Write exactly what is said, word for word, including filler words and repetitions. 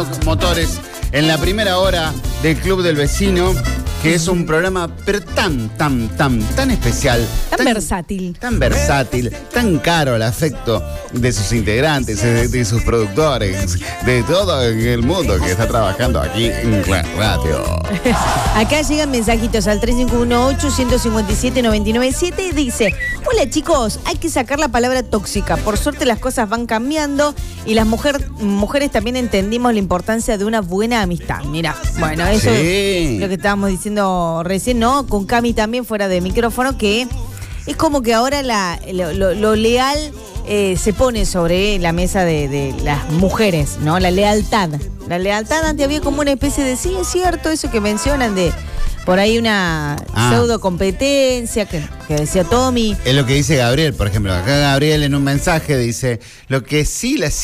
Motores en la primera hora del Club del Vecino, que es un programa pero tan, tan, tan, tan especial. Tan, tan versátil. Tan versátil, tan caro al afecto de sus integrantes, de, de sus productores, de todo el mundo que está trabajando aquí en la radio. Acá llegan mensajitos al tres cinco uno ocho, uno cinco siete, nueve nueve siete y dice: hola chicos, hay que sacar la palabra tóxica. Por suerte las cosas van cambiando y las mujer, mujeres también entendimos la importancia de una buena amistad. Mira, bueno, eso Sí. es lo que estábamos diciendo recién, ¿no? Con Cami también fuera de micrófono, que es como que ahora la, lo, lo, lo leal eh, se pone sobre la mesa de, de las mujeres, ¿no? La lealtad. La lealtad antes había como una especie de, sí, es cierto, eso que mencionan de por ahí una Ah. pseudo competencia que, que decía Tommy. Es lo que dice Gabriel, por ejemplo. Acá Gabriel en un mensaje dice: lo que sí la